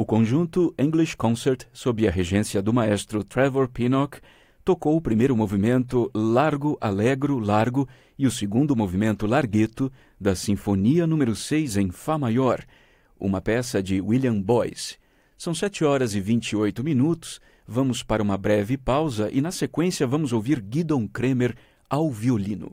O conjunto English Concert, sob a regência do maestro Trevor Pinnock, tocou o primeiro movimento Largo, Allegro, Largo e o segundo movimento Larghetto da Sinfonia número 6 em Fá maior, uma peça de William Boyce. São 7h28. Vamos para uma breve pausa e, na sequência, vamos ouvir Gidon Kremer ao violino.